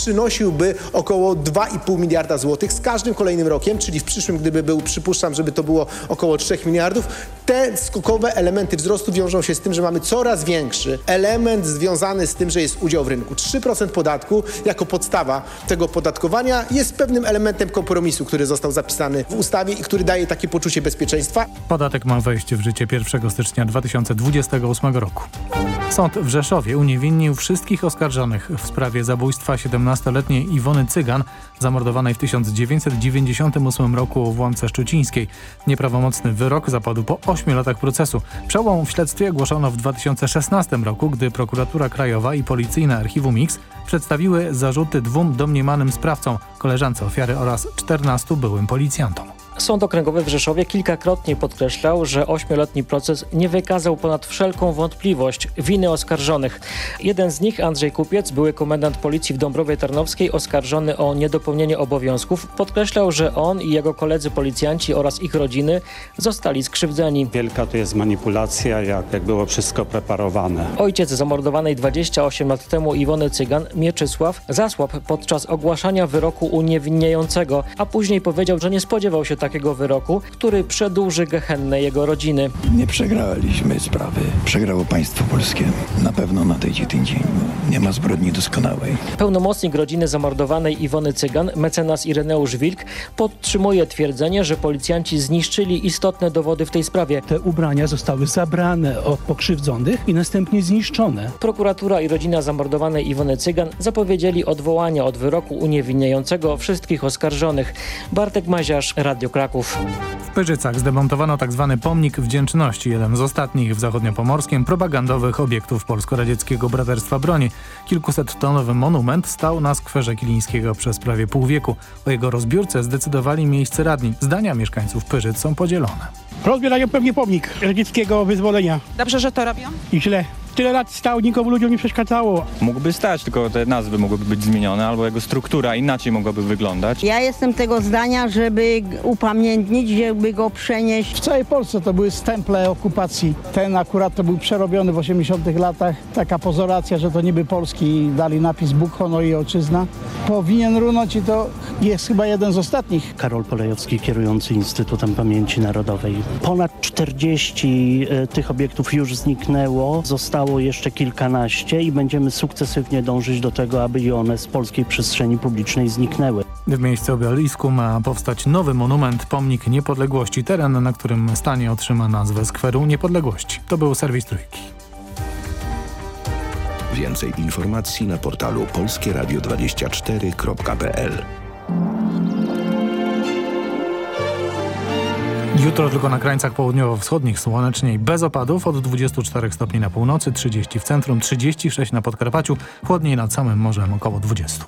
przynosiłby około 2,5 miliarda złotych z każdym kolejnym rokiem, czyli w przyszłym, gdyby był, przypuszczam, żeby to było około 3 miliardów. Te skokowe elementy wzrostu wiążą się z tym, że mamy coraz większy element związany z tym, że jest udział w rynku. 3% podatku jako podstawa tego opodatkowania jest pewnym elementem kompromisu, który został zapisany w ustawie i który daje takie poczucie bezpieczeństwa. Podatek ma wejść w życie 1 stycznia 2028 roku. Sąd w Rzeszowie uniewinnił wszystkich oskarżonych w sprawie zabójstwa 17-letniej Iwony Cygan, zamordowanej w 1998 roku w Łące Szczucińskiej. Nieprawomocny wyrok zapadł po 8 latach procesu. Przełom w śledztwie ogłoszono w 2016 roku, gdy prokuratura krajowa i policyjne archiwum X przedstawiły zarzuty 2 domniemanym sprawcom, koleżance ofiary oraz 14 byłym policjantom. Sąd Okręgowy w Rzeszowie kilkakrotnie podkreślał, że 8-letni proces nie wykazał ponad wszelką wątpliwość winy oskarżonych. Jeden z nich, Andrzej Kupiec, były komendant policji w Dąbrowie Tarnowskiej, oskarżony o niedopełnienie obowiązków, podkreślał, że on i jego koledzy policjanci oraz ich rodziny zostali skrzywdzeni. Wielka to jest manipulacja, jak było wszystko preparowane. Ojciec zamordowanej 28 lat temu Iwony Cygan, Mieczysław, zasłabł podczas ogłaszania wyroku uniewinniającego, a później powiedział, że nie spodziewał się takiego wyroku, który przedłuży gehennę jego rodziny. Nie przegraliśmy sprawy. Przegrało państwo polskie. Na pewno nadejdzie ten dzień. Nie ma zbrodni doskonałej. Pełnomocnik rodziny zamordowanej Iwony Cygan, mecenas Ireneusz Wilk, podtrzymuje twierdzenie, że policjanci zniszczyli istotne dowody w tej sprawie. Te ubrania zostały zabrane od pokrzywdzonych i następnie zniszczone. Prokuratura i rodzina zamordowanej Iwony Cygan zapowiedzieli odwołanie od wyroku uniewinniającego wszystkich oskarżonych. Bartek Maziarz, Radio Kraków. W Pyrzycach zdemontowano tzw. pomnik wdzięczności, jeden z ostatnich w zachodniopomorskim propagandowych obiektów polsko-radzieckiego Braterstwa Broni. Kilkusettonowy monument stał na skwerze Kilińskiego przez prawie pół wieku. O jego rozbiórce zdecydowali miejscy radni. Zdania mieszkańców Pyrzyc są podzielone. Rozbierają pewnie pomnik radzieckiego wyzwolenia. Dobrze, że to robią? I źle. Tyle lat stał, nikomu ludziom nie przeszkadzało. Mógłby stać, tylko te nazwy mogłyby być zmienione, albo jego struktura inaczej mogłaby wyglądać. Ja jestem tego zdania, żeby upamiętnić, żeby go przenieść. W całej Polsce to były stemple okupacji. Ten akurat to był przerobiony w 80-tych latach. Taka pozoracja, że to niby polski, dali napis Bóg, honor i ojczyzna. Powinien runąć i to jest chyba jeden z ostatnich. Karol Polejowski, kierujący Instytutem Pamięci Narodowej. Ponad 40 tych obiektów już zniknęło. Zostało jeszcze kilkanaście i będziemy sukcesywnie dążyć do tego, aby i one z polskiej przestrzeni publicznej zniknęły. W miejscu obelisku ma powstać nowy monument, pomnik niepodległości. Teren, na którym stanie, otrzyma nazwę Skweru Niepodległości. To był serwis Trójki. Więcej informacji na portalu polskieradio24.pl. Jutro tylko na krańcach południowo-wschodnich słoneczniej bez opadów, od 24 stopni na północy, 30 w centrum, 36 na Podkarpaciu, chłodniej nad samym morzem około 20.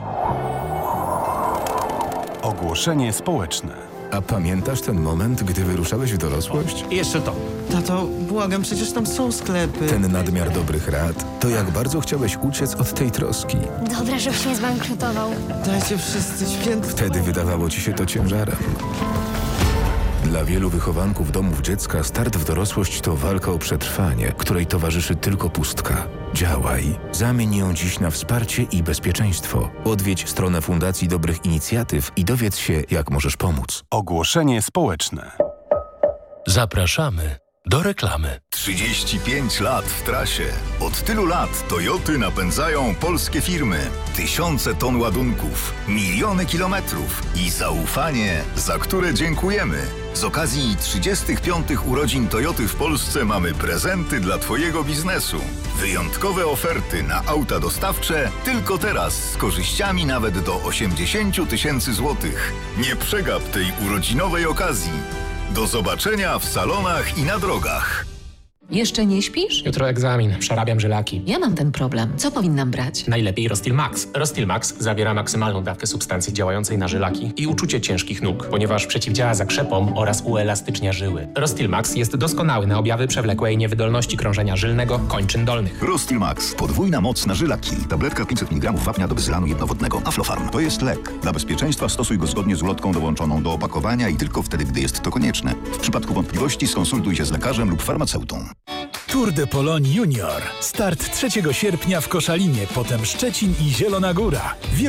Ogłoszenie społeczne. A pamiętasz ten moment, gdy wyruszałeś w dorosłość? Jeszcze to. Tato, błagam, przecież tam są sklepy. Ten nadmiar dobrych rad, to jak bardzo chciałeś uciec od tej troski. Dobra, żebyś nie zbankrutował. Dajcie wszyscy świętych. Wtedy wydawało ci się to ciężarem. Dla wielu wychowanków domów dziecka start w dorosłość to walka o przetrwanie, której towarzyszy tylko pustka. Działaj. Zamień ją dziś na wsparcie i bezpieczeństwo. Odwiedź stronę Fundacji Dobrych Inicjatyw i dowiedz się, jak możesz pomóc. Ogłoszenie społeczne. Zapraszamy do reklamy. 35 lat w trasie. Od tylu lat Toyoty napędzają polskie firmy. Tysiące ton ładunków, miliony kilometrów i zaufanie, za które dziękujemy. Z okazji 35. urodzin Toyoty w Polsce mamy prezenty dla Twojego biznesu. Wyjątkowe oferty na auta dostawcze tylko teraz z korzyściami nawet do 80 000 złotych. Nie przegap tej urodzinowej okazji. Do zobaczenia w salonach i na drogach. Jeszcze nie śpisz? Jutro egzamin, przerabiam żylaki. Ja mam ten problem. Co powinnam brać? Najlepiej Rostil Max. Rostil Max zawiera maksymalną dawkę substancji działającej na żylaki i uczucie ciężkich nóg, ponieważ przeciwdziała zakrzepom oraz uelastycznia żyły. Rostil Max jest doskonały na objawy przewlekłej niewydolności krążenia żylnego kończyn dolnych. Rostil Max. Podwójna moc na żylaki. Tabletka 500 mg wapnia do bezylanu jednowodnego. Aflofarm. To jest lek. Dla bezpieczeństwa stosuj go zgodnie z ulotką dołączoną do opakowania i tylko wtedy, gdy jest to konieczne. W przypadku wątpliwości skonsultuj się z lekarzem lub farmaceutą. Tour de Pologne Junior. Start 3 sierpnia w Koszalinie, potem Szczecin i Zielona Góra.